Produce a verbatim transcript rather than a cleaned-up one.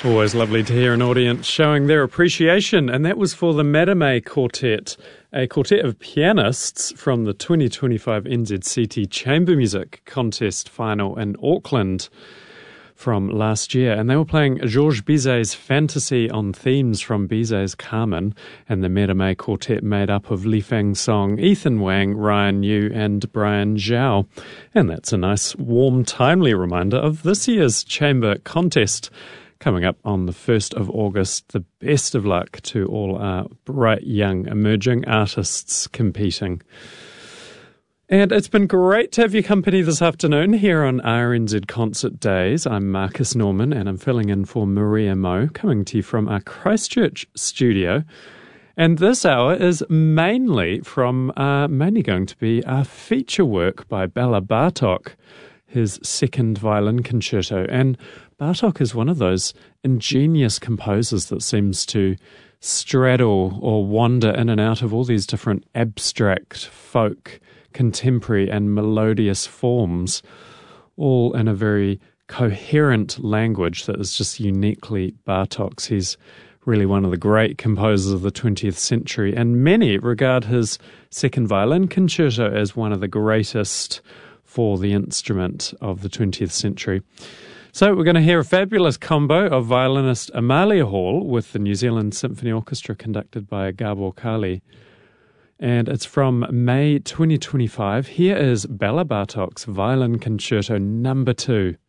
Always lovely to hear an audience showing their appreciation, and that was for the Madame Quartet, a quartet of pianists from the twenty twenty-five N Z C T Chamber Music Contest final in Auckland from last year. And they were playing Georges Bizet's Fantasy on themes from Bizet's Carmen, and the Madame Quartet made up of Li Feng Song, Ethan Wang, Ryan Yu and Brian Zhao. And that's a nice, warm, timely reminder of this year's Chamber Contest coming up on the first of August. The best of luck to all our bright young emerging artists competing. And it's been great to have your company this afternoon here on R N Z Concert Days. I'm Marcus Norman and I'm filling in for Maria Mo, coming to you from our Christchurch studio. And this hour is mainly from, uh, mainly going to be our feature work by Bela Bartok, his second violin concerto. And Bartok is one of those ingenious composers that seems to straddle or wander in and out of all these different abstract, folk, contemporary and melodious forms, all in a very coherent language that is just uniquely Bartok's. He's really one of the great composers of the twentieth century, and many regard his second violin concerto as one of the greatest for the instrument of the twentieth century. So we're going to hear a fabulous combo of violinist Amalia Hall with the New Zealand Symphony Orchestra conducted by Gabor Kali. And it's from May twenty twenty-five. Here is Bela Bartok's Violin Concerto number two.